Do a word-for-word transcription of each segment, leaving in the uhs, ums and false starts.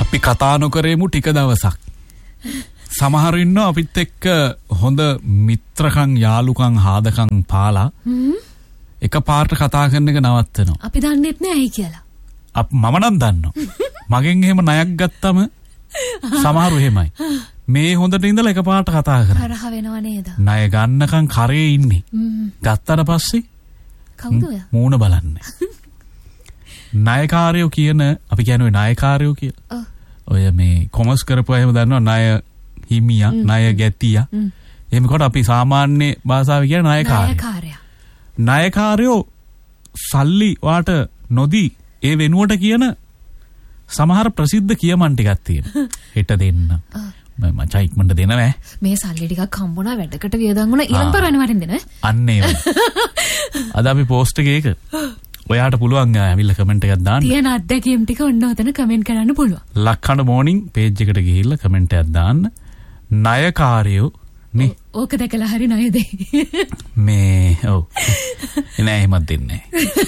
අපි කතා නොකරේමු ටික දවසක්. සමහරු ඉන්නවා අපිත් එක්ක හොඳ මිත්‍රකම් යාළුකම් හාදකම් පාලා එක පාර්ට කතා කරන එක නවත්තනවා. අපි දන්නෙත් නෑ ඇයි කියලා. අප මම නම් දන්නවා. මගෙන් එහෙම ණයක් ගත්තම සමහරු එහෙමයි. මේ හොඳට ඉඳලා එක පාර්ට කතා කරනවා. හරහ වෙනව නේද? ණය ගන්නකම් කරේ ඉන්නේ. ගත්තට පස්සේ කවුද ඔයා? මූණ බලන්නේ. ණයකාරයෝ කියන අපි කියන්නේ ණයකාරයෝ කියලා. ඔය මේ කොමර්ස් කරපුවා එහෙම දන්නවා ණය හිමියා ණය ගැතියා. එහෙම කොට අපි සාමාන්‍ය භාෂාවේ කියන ණයකාරය. ණයකාරයා. ණයකාරයෝ සල්ලි වාට නොදී ඒ වෙනුවට කියන සමහර ප්‍රසිද්ධ කියමන් ටිකක් තියෙනවා. හෙට දෙන්න. මම මචං ඉක්මනට දෙන්න නෑ. මේ සල්ලි ටිකක් හම්බුණා වැඩකට වියදම් වුණා ඊළඟ පාර අනිවාර්යෙන් දෙන්න. අන්න ඒ වගේ. අද අපි පෝස්ට් එකේ ඒක ඔයාට පුළුවන් ඇවිල්ලා කමෙන්ට් එකක් දාන්න. තියෙන අත්දැකීම් ටික ඔන්න ඔතන කමෙන්ට් කරන්න පුළුවන්. ලක්හඬ මෝර්නිංగ్ පේජ් එකට ගිහිල්ලා කමෙන්ට් එකක් දාන්න. ණයකාරයෝ නේ. ඕක දැකලා හරි ණය දෙයි. මේ ඔව්. නෑ එහෙමත් දෙන්නේ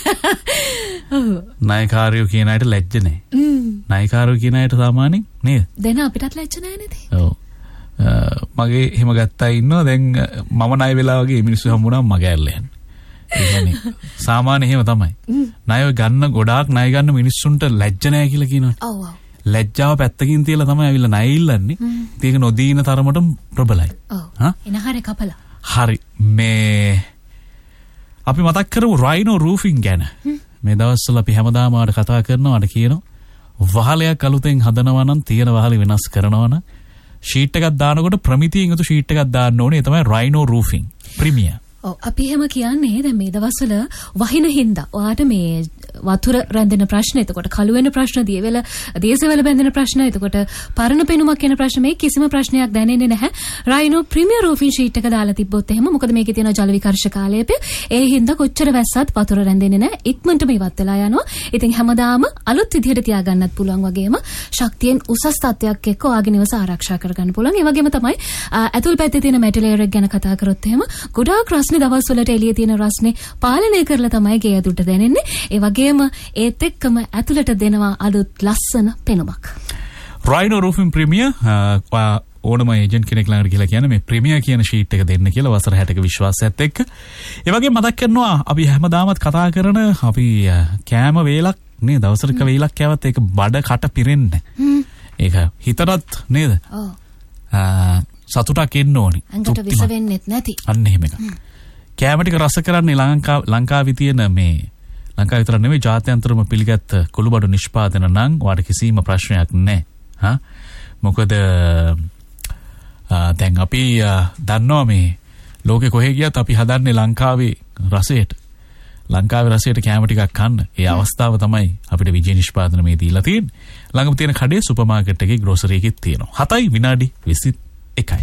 නෑ. ඔව්. ණයකාරයෝ කියන අයට ලැජ්ජ නෑ. ණයකාරයෝ කියන අයට සාමාන්‍යයෙන් නේද? දෙන අපිටත් ලැජ්ජ නෑ නේද? ඔව්. මගේ එහෙම ගත්තා ඉන්නවා දැන් මම ණය වෙලා වගේ මිනිස්සු හම්බුනම මගේ ඇල්ල යන්නේ. ඒ කියන්නේ සාමාන්‍ය එහෙම තමයි. ණය ගන්න ගොඩාක් ණය ගන්න මිනිස්සුන්ට ලැජ්ජ නැහැ කියලා කියනවා. ඔව් ඔව්. ලැජ්ජාව පැත්තකින් තියලා තමයි අවිල්ලා ණය ඉල්ලන්නේ. ඒක නොදීන තරමට ප්‍රබලයි. ඔව්. එනහරේ කපලා. හරි. මේ අපි මතක් කරමු රයිනෝ රූෆින් ගැන. මේ දවස්වල අපි හැමදාම ආඩ කතා කරනවාට කියනවා වහලයක් අලුතෙන් හදනවා නම් තියෙන වහල වෙනස් කරනවා නම් ෂීට් එකක් දානකොට ප්‍රමිතියෙන් යුතු ෂීට් එකක් දාන්න ඕනේ. ඒ තමයි රයිනෝ රූෆින් ප්‍රීමියර්. ඔව් අපි එහෙම කියන්නේ දැන් මේ දවස්වල වහින හින්දා ඔයාට මේ වතුර රැඳෙන ප්‍රශ්න, එතකොට කළු වෙන ප්‍රශ්න, දියවැල දේශවල බැඳෙන ප්‍රශ්න, එතකොට පරණ පෙනුමක් වෙන ප්‍රශ්න, මේ කිසිම ප්‍රශ්නයක් දැනෙන්නේ නැහැ. රයිනෝ ප්‍රීමියර් රූෆින් ෂීට් එක දාලා තිබ්බොත් එහෙම මොකද මේකේ තියෙන ජල විකර්ෂක ආලේපය ඒ හින්දා කොච්චර වැස්සත් වතුර රැඳෙන්නේ නැහැ. ඉක්මනටම ඉවත් වෙලා යනවා. ඉතින් හැමදාම අලුත් විදිහට තියාගන්නත් පුළුවන් වගේම ශක්තියෙන් උසස් තත්ත්වයක් එක්ක ඔයාගේ නිවස ආරක්ෂා කරගන්න පුළුවන්. ඒ වගේම තමයි ඇතුල් පැත්තේ තියෙන මැටි ලේයර් එක ගැන කතා කරොත් එහෙම ගොඩාක් රස්නේ දවස් වලට එළියේ තියෙන රස්නේ පාලනය කරලා තමයි ගේ ඇතුළට දැනෙන්නේ. ඒ වගේම ඒත් එක්කම ඇතුළට දෙනවා අලුත් ලස්සන පෙනුමක්. රයිනෝ රූෆින් ප්‍රීමියර් ඕනම ඒජන්ට් කෙනෙක් ළඟට ගිහලා කියන්නේ මේ ප්‍රීමියර් කියන ෂීට් එක දෙන්න කියලා වසර හැටක විශ්වාසයත් එක්ක. ඒ වගේම මතක් කරනවා අපි හැමදාමත් කතා කරන අපි කෑම වේලක් නේ දවසක වේලක් කෑවත් ඒක බඩ කට පිරෙන්නේ. ඒක හිතටත් නේද? ඔව්. සතුටක් එන්න ඕනි. අංගට විස වෙන්නෙත් නැති. අන්න එහෙම එකක්. කෑම ටික රස කරන්නේ ලංකාව ලංකාවේ තියෙන මේ ලංකාව විතර නෙවෙයි ජාත්‍යන්තරම පිළිගත් කුළුබඩු නිෂ්පාදන නම් ඔයාලට කිසිම ප්‍රශ්නයක් නැහැ. හා මොකද දැන් අපි දන්නවා මේ ලෝකේ කොහෙ ගියත් අපි හදන්නේ ලංකාවේ රසයට. ලංකාවේ රසයට කෑම ටිකක් කන්න. ඒ අවස්ථාව තමයි අපිට විජේ නිෂ්පාදන මේ දීලා තියෙන්නේ. ළඟම තියෙන කඩේ සුපර් මාකට් එකේ ග්‍රෝසරි එකේ තියෙනවා. හතයි විනාඩි විසි එකයි.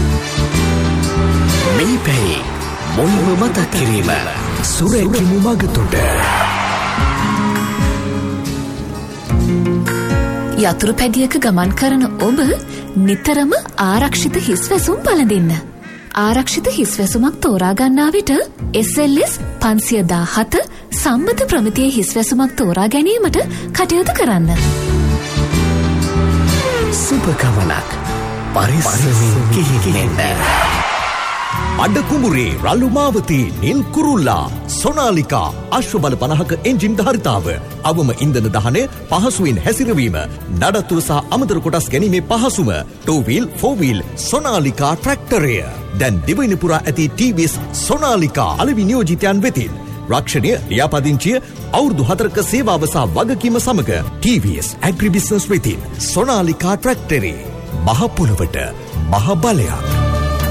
මේ පැයි මොල්ම මතක් කිරීම සුරැකිමු මගතොට. යතුරු පැදියක ගමන් කරන ඔබ නිතරම ආරක්ෂිත හිස්වැසුම් පළඳින්න. ආරක්ෂිත හිස්වැසුමක් තෝරා ගන්නා විට එස් එල් එස් පන්සිය දාහත සම්මත ප්‍රමිතියේ හිස්වැසුමක් තෝරා ගැනීමට කටයුතු කරන්න. සුපකමනක් පරිස්සමින් කිහිගෙන්න. අඩ කුඹුරේ රළු මාවතී නිල් කුරුල්ලා සොනාලිකා අශ්ව බල පනහක එන්ජින් ධාරිතාව අවම ඉන්ධන දහනය පහසුවෙන් හැසිරවීම නඩත්තුව සහ අමතර කොටස් ගැනීමේ පහසුම ටූ වීල් ෆෝර් වීල් සොනාලිකා ට්‍රැක්ටරය දැන් දිවයින පුරා ඇති ටී වී එස් සොනාලිකා අලෙවි නියෝජිතයන් වෙතින් රක්ෂණය ලියාපදිංචිය අවුරුදු හතරක සේවාව සහ වගකීම සමග ටී වී එස් ඇග්‍රි බිස්නස් වෙතින් සොනාලිකා ට්‍රැක්ටරේ මහ පොළොවට මහ බලයක්.